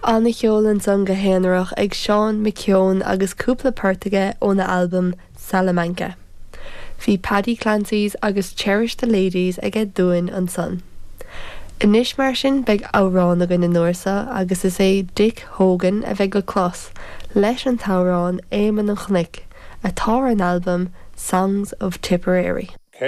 Anna cheolann san go héanarach ag Seán McKeown agus cúpla páirteaige ó na albumm Salamanca. Bhí Paddy Clancy's agus Cherish the Ladies ag dúin an son. Inis mar sin beag árán a na nuasa agus is é Dick Hogan a bheith go clós leis an tárán éman an chnic, atá an albumm Songs of Tipperary.